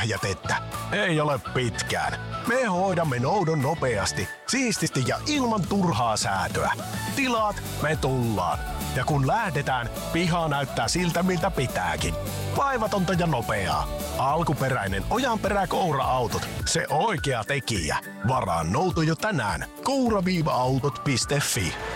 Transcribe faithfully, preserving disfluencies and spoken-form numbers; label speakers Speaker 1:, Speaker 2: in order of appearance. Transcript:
Speaker 1: pienlähjätettä. Ei ole pitkään. Me hoidamme noudon nopeasti, siististi ja ilman turhaa säätöä. Tilaat, me tullaan. Ja kun lähdetään, piha näyttää siltä, miltä pitääkin. Vaivatonta ja nopeaa. Alkuperäinen Ojanperä-Koura-autot. Se oikea tekijä. Varaa nouto jo tänään. koura autot piste fi.